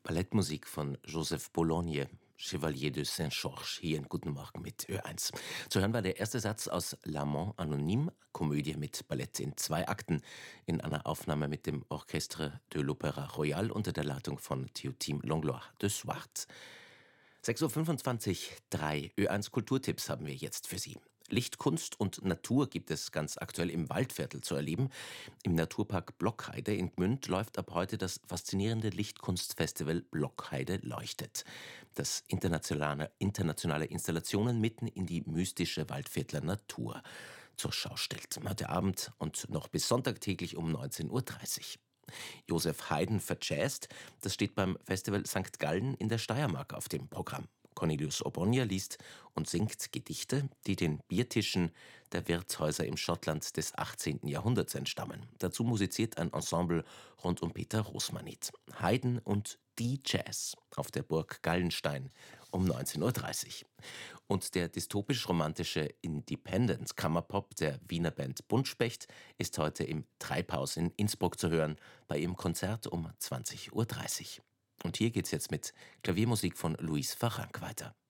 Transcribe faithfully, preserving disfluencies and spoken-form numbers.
Ballettmusik von Joseph Bologne, Chevalier de Saint-Georges, hier in Guten Morgen mit Ö eins. Zu hören war der erste Satz aus L'Amant Anonyme, Komödie mit Ballett in zwei Akten, in einer Aufnahme mit dem Orchestre de l'Opéra Royal unter der Leitung von Théotime Langlois de Swart. sechs Uhr fünfundzwanzig, drei Ö eins Kulturtipps haben wir jetzt für Sie. Lichtkunst und Natur gibt es ganz aktuell im Waldviertel zu erleben. Im Naturpark Blockheide in Gmünd läuft ab heute das faszinierende Lichtkunstfestival Blockheide leuchtet, das internationale, internationale Installationen mitten in die mystische Waldviertler Natur zur Schau stellt. Heute Abend und noch bis Sonntag täglich um neunzehn Uhr dreißig. Josef Haydn verjazzt, das steht beim Festival Sankt Gallen in der Steiermark auf dem Programm. Cornelius Ogbonnia liest und singt Gedichte, die den Biertischen der Wirtshäuser im Schottland des achtzehnten Jahrhunderts entstammen. Dazu musiziert ein Ensemble rund um Peter Rosmanit. Haydn und die Jazz auf der Burg Gallenstein um neunzehn Uhr dreißig. Und der dystopisch-romantische Independent-Kammerpop der Wiener Band Buntspecht ist heute im Treibhaus in Innsbruck zu hören, bei ihrem Konzert um zwanzig Uhr dreißig. Und hier geht's jetzt mit Klaviermusik von Luis Farranc weiter.